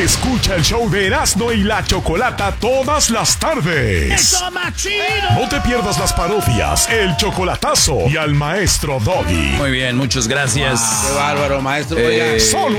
Escucha el show de Erasmo y la Chocolata todas las tardes. ¡Eso, más chido! No te pierdas las parodias, el chocolatazo y al maestro Doggy. Muy bien, muchas gracias. Qué bárbaro, maestro. Solo